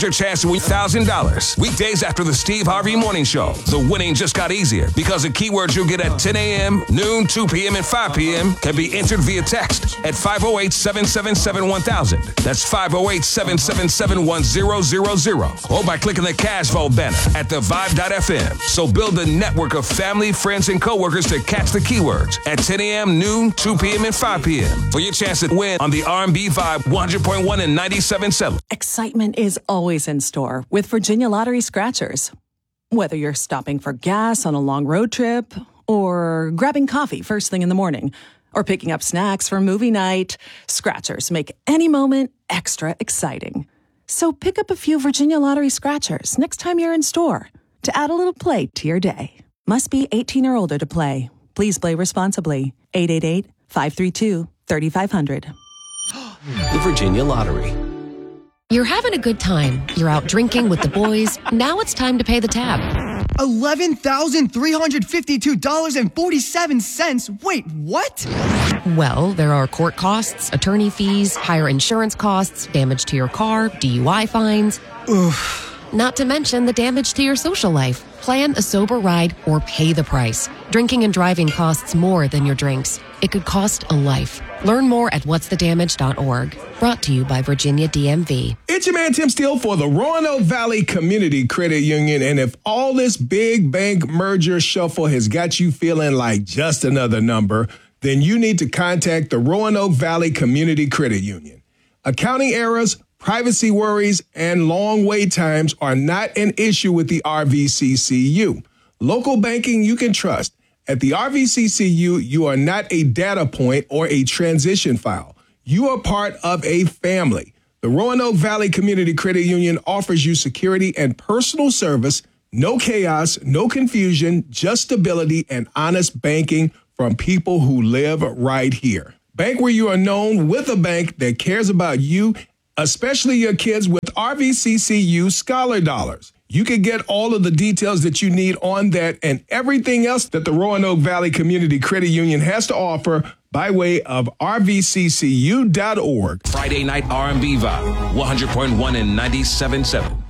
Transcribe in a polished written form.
Your chance to win $1,000. Weekdays after the Steve Harvey Morning Show. The winning just got easier because the keywords you'll get at 10 a.m., noon, 2 p.m., and 5 p.m. can be entered via text at 508-777-1000. That's 508-777-1000. Or by clicking the Cash Vault banner at thevibe.fm. So build a network of family, friends, and coworkers to catch the keywords at 10 a.m., noon, 2 p.m., and 5 p.m. for your chance to win on the R&B Vibe 100.1 and 97.7. Excitement is always in store with Virginia Lottery Scratchers. Whether you're stopping for gas on a long road trip, or grabbing coffee first thing in the morning, or picking up snacks for movie night, Scratchers make any moment extra exciting. So pick up a few Virginia Lottery Scratchers next time you're in store to add a little play to your day. Must be 18 or older to play. Please play responsibly. 888-532-3500. The Virginia Lottery. You're having a good time. You're out drinking with the boys. Now it's time to pay the tab. $11,352.47. Wait, what? Well, there are court costs, attorney fees, higher insurance costs, damage to your car, DUI fines. Oof. Not to mention the damage to your social life. Plan a sober ride or pay the price. Drinking and driving costs more than your drinks. It could cost a life. Learn more at whatsthedamage.org. Brought to you by Virginia DMV. It's your man Tim Steele for the Roanoke Valley Community Credit Union. And if all this big bank merger shuffle has got you feeling like just another number, then you need to contact the Roanoke Valley Community Credit Union. Accounting errors, privacy worries, and long wait times are not an issue with the RVCCU. Local banking you can trust. At the RVCCU, you are not a data point or a transition file. You are part of a family. The Roanoke Valley Community Credit Union offers you security and personal service, no chaos, no confusion, just stability and honest banking from people who live right here. Bank where you are known with a bank that cares about you, especially your kids, with RVCCU Scholar Dollars. You can get all of the details that you need on that and everything else that the Roanoke Valley Community Credit Union has to offer by way of rvccu.org. Friday night R&B Vibe 100.1 and 97.7.